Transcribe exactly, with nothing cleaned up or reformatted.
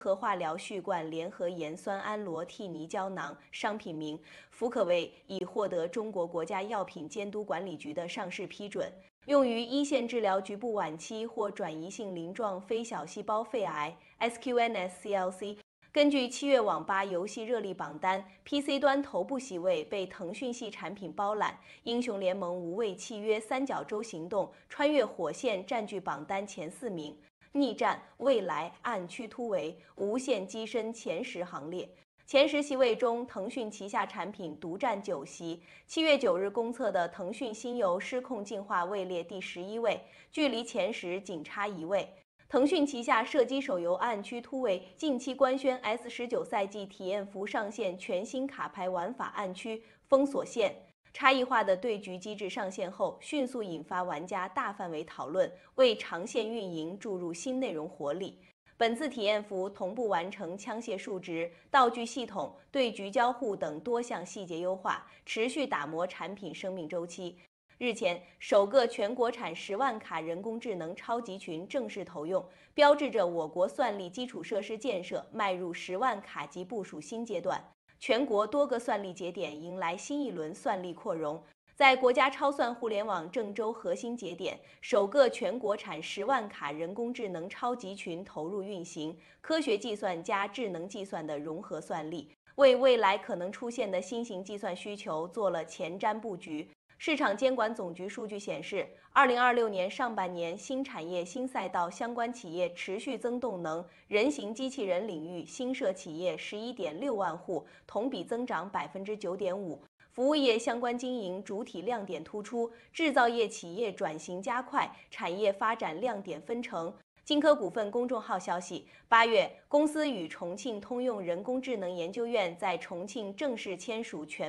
合化疗续罐联合盐酸氨罗替尼胶囊，商品名福可卫，已获得中国国家药品监督管理局的上市批准，用于一线治疗局部晚期或转移性鳞状非小细胞肺癌 （S Q N S C L C）。根据七月网吧游戏热力榜单 ，P C 端头部席位被腾讯系产品包揽，《英雄联盟无畏契约：三角洲行动》《穿越火线》占据榜单前四名。逆战、未来、暗区突围、无限跻身前十行列。前十席位中，腾讯旗下产品独占九席。七月九日公测的腾讯新游失控进化位列第十一位，距离前十仅差一位。腾讯旗下射击手游《暗区突围》近期官宣 S 十九 赛季体验服上线全新卡牌玩法暗区封锁线。差异化的对局机制上线后，迅速引发玩家大范围讨论，为长线运营注入新内容活力。本次体验服同步完成枪械数值、道具系统、对局交互等多项细节优化，持续打磨产品生命周期。日前，首个全国产十万卡人工智能超级群正式投用，标志着我国算力基础设施建设迈入十万卡级部署新阶段。全国多个算力节点迎来新一轮算力扩容，在国家超算互联网郑州核心节点，首个全国产十万卡人工智能超级群投入运行，科学计算加智能计算的融合算力，为未来可能出现的新型计算需求做了前瞻布局。市场监管总局数据显示，二零二六年上半年新产业新赛道相关企业持续增动能，人形机器人领域新设企业十一点六万户，同比增长百分之九点五。服务业相关经营主体亮点突出，制造业企业转型加快，产业发展亮点纷呈。金科股份公众号消息，八月，公司与重庆通用人工智能研究院在重庆正式签署全